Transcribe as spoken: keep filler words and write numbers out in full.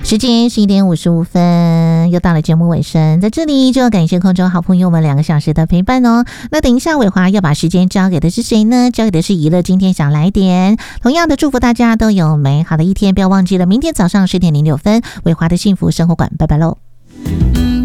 时间十一点五十五分，又到了节目尾声，在这里就要感谢空中好朋友们两个小时的陪伴哦。那等一下伟华要把时间交给的是谁呢？交给的是怡乐，今天想来点。同样的，祝福大家都有美好的一天，不要忘记了明天早上十点零六分，伟华的幸福生活馆，拜拜喽。